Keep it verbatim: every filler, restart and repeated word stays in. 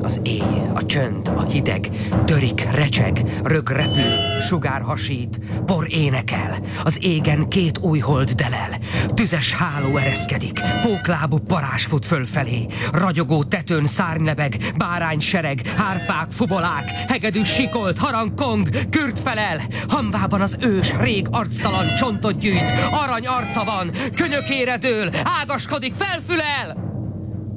Az éj, a csönd, a hideg, törik, recseg, rög repül, sugár hasít, por énekel, az égen két új hold delel, tüzes háló ereszkedik, póklábú parázs fut fölfelé, ragyogó tetőn szárnylebeg, bárány sereg, hárfák, fubolák, hegedű sikolt, harangkong, kürt felel, hamvában az ős, rég arctalan csontot gyűjt, arany arca van, könyökére dől, ágaskodik, felfülel!